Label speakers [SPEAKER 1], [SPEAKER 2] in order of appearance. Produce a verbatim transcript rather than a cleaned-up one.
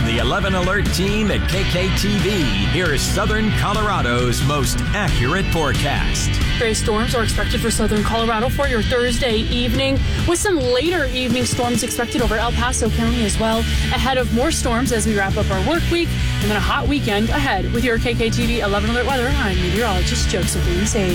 [SPEAKER 1] the eleven Alert team at K K T V, here's Southern Colorado's most accurate forecast.
[SPEAKER 2] Stray storms are expected for southern Colorado for your Thursday evening, with some later evening storms expected over El Paso County as well, ahead of more storms as we wrap up our work week, and then a hot weekend ahead. With your K K T V eleven Alert weather, I'm meteorologist Josephine Sage.